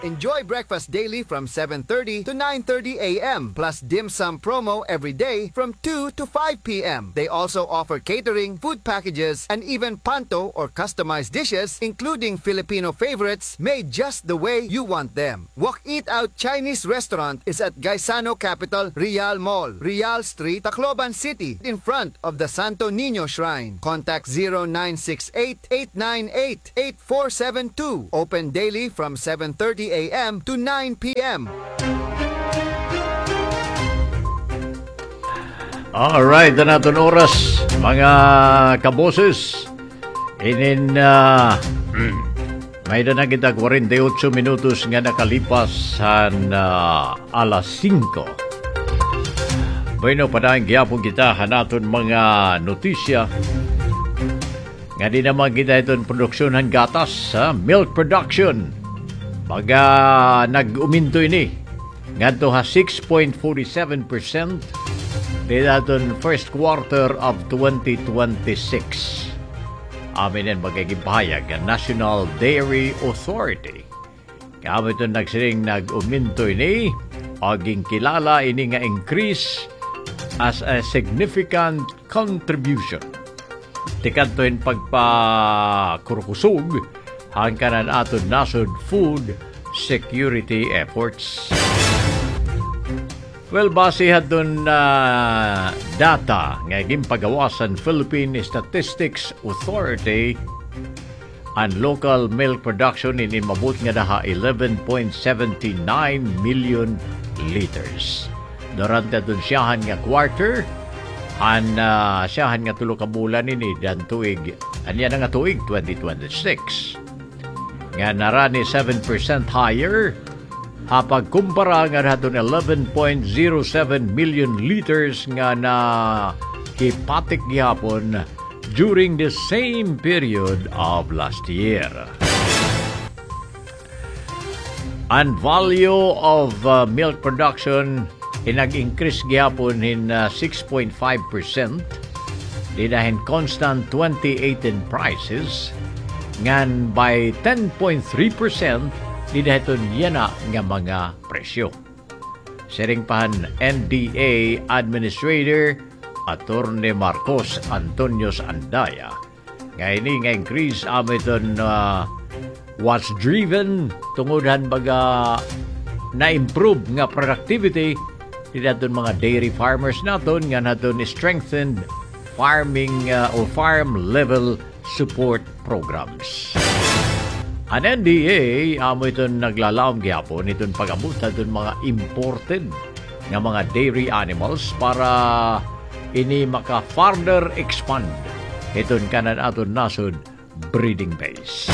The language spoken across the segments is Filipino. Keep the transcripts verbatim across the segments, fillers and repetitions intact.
Enjoy breakfast daily from seven thirty to nine thirty a.m. plus dim sum promo every day from two to five p.m. They also offer catering, food packages, and even panto or customized dishes, including Filipino favorites made just the way you want them. Walk Eat Out Chinese Restaurant is at Gaisano Capital Real Mall, Real Street, Tacloban City, in front of the Santo Niño Shrine. Contact zero nine six eight, eight nine eight, eight four seven two. Open daily from seven thirty a.m. to nine p.m. Alright, na natin oras, mga kaboses. Inin, uh, may na kita forty-eight minutos nga nakalipas sa uh, alas singko. Bueno, padang gyapon kita hanaton mga notisya. Nga di naman kita itong produksyonan gatas, ha? Milk production. Baga nag-uminto ini. Ngadto ha six point four seven percent di naton first quarter of twenty twenty-six. Amin yan magigipahayag ang National Dairy Authority. Kaya ito nagsiring nag-uminto ini, aging kilala ini nga increase as a significant contribution. Tikanto yung pagpakurkusog hangkanan aton nasod food security efforts. Well, basihan dun na uh, data nga gimpagawasan Philippine Statistics Authority, ang local milk production in mabut nga daha eleven point seven nine million liters. Durante dun siyahan nga quarter, ang uh, siyahan nga tulo ka bulan ini dan tuig, anya na nga tuig twenty twenty-six. Nga narani seven percent higher, hapag kumpara nga naton eleven point zero seven million liters nga na hipatik gihapon during the same period of last year. Ang value of uh, milk production inag-increase gihapon in uh, six point five percent, dinahin constant twenty eighteen prices, ngan by ten point three percent dinahiton yana nga mga presyo. Siringpahan N D A Administrator Attorney Marcos Antonios Andaya. Ngayon nga increase amiton uh, was driven tungodhan baga na-improve nga productivity dinaton mga dairy farmers naton nga naton strengthened farming uh, o farm level support programs. Ang N D A amo iton naglalaom gyapon iton pag-abot iton mga imported nga mga dairy animals para ini maka further expand iton kanan aton nasod breeding base.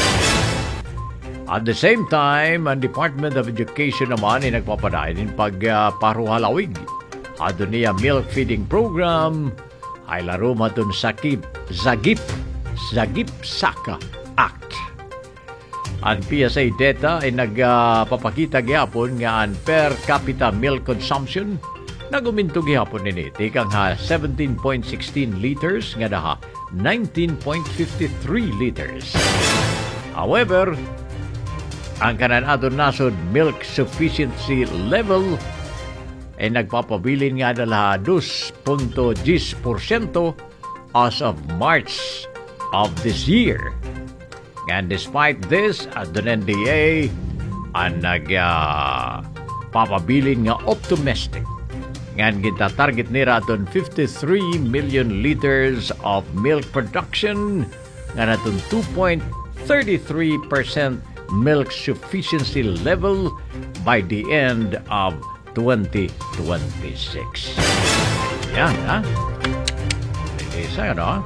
At the same time, ang Department of Education naman ay nagpapadayon ng pagparuhalawig. Uh, Adon niya milk feeding program ay laro matun sakip Zagip Zagip Saka Act. Ang P S A data ay nagpapakita uh, gihapon nga ang per capita milk consumption naguminto gihapon nini tikang ha seventeen point one six liters nga daha nineteen point five three liters. However, ang kanan aton nasod milk sufficiency level ay nagpapabilin nga dala two point ten percent as of March of this year. And despite this, at the N D A ang nagpapabilin uh, nga optimistic. Ngan kita target nila aton fifty-three million liters of milk production nga naton two point three three percent milk sufficiency level by the end of twenty twenty-six. Yan, ha? Isa, ano?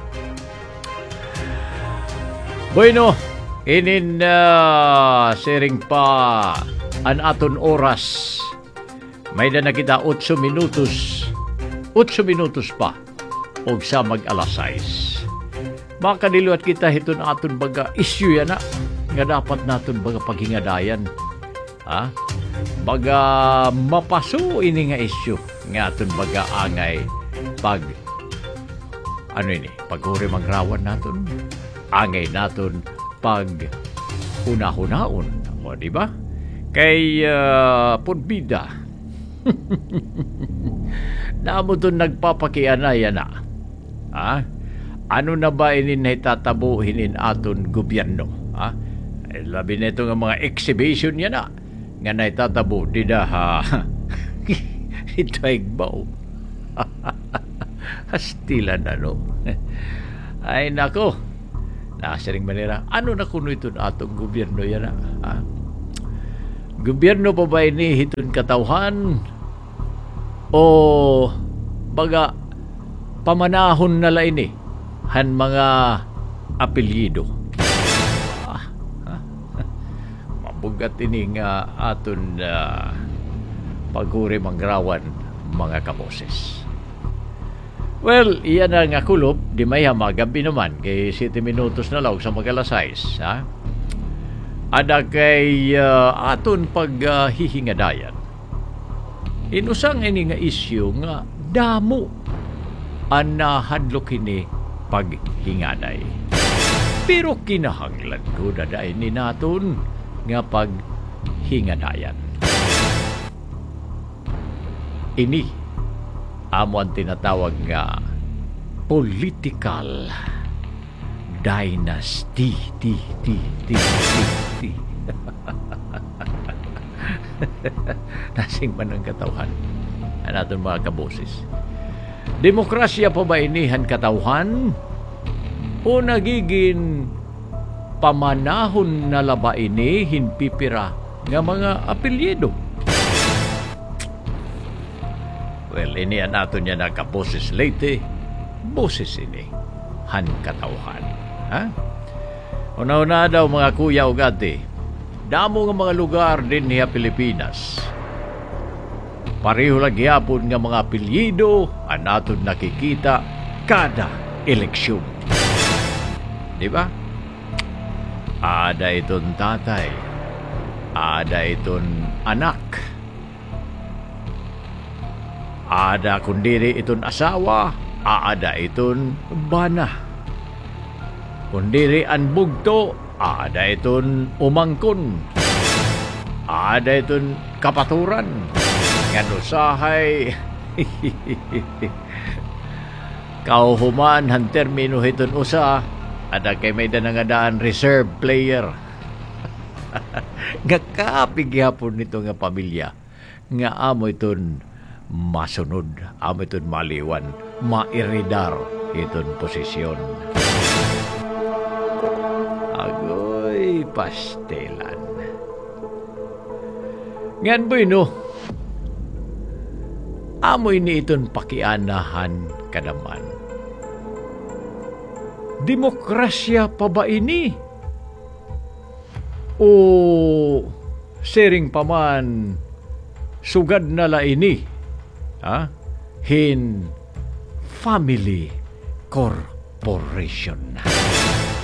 Bueno, inin uh, siring pa an aton oras. May na nakita eight minutos. eight minutos pa. Og sa mag-alas sais. Makadiluat kita hiton aton baga issue yan na. Nga dapat naton baga paghingadayan. Ha? Baga mapaso ini nga issue. Nga aton baga angay pag ano ini? Paghuri magrawan naton. Angay naton pag hunahunahon. O, di ba? Kay uh, Pudbida. Namo to nagpapakianay na. Ha? Ano na ba inin hitatabuhin in aton gobyerno? Ha? Eh, labi na ito nga mga exhibition yan na. Nga na itatabo, di na ha. Ito ay baw. Hastilan na no. Ay nako. Nasa ring manera. Ano na kuno ito na atong gobyerno yan na? Ha? Gobyerno pa ba ini hiton katawhan? O baga pamanahon na la ini han mga apelyido? Ah, ah, mabugat ini nga aton uh, paguri mangrawan mga kaboses. Well, iyan na nga kulop, di may hamagabi naman kay siyete minutos na lang sa magalasais, ha? Ada kay uh, aton paghihingadayan. Uh, Inusang ini nga isyu nga damo ang nahadlok ini paghingaday. Pero kinahanglan ko na dahil ni naton nga paghingadayan. Ini amo ang tinatawag nga political dynasty. Ti, ti, ti, ti, ti. Nasing man ang katawhan. Ano natin mga kaboses? Demokrasya pa ba inihan katawhan? O nagiging pamanahon na laba ini hinpipira nga mga apelyido? Well, ini ang nato niya na kaboses late. Boses ini. Han katawhan. Ha? Una-una daw mga kuya o gati, damo nga mga lugar din niya Pilipinas. Pareho lang yapon nga mga apelyido ang naton nakikita kada eleksyon. Di ba? Ada iton tatay, ada iton anak, ada kundiri iton asawa, ada iton bana. Kundiri an bugto, ada iton umangkon, ada iton kapaturan, nga usahay. Kauhuman han termino iton usa, ada kay may danangadaan reserve player. Nga kapig yapon nito nga pamilya, nga amo iton masunod, amo iton maliwan, mairidar iton posisyon. Agoy, pastelan. Ngan boy no, amoy ni iton pakianahan kadaman. Demokrasya pa ba ini? O sering paman sugad na la ini? Ha? Hin family corporation.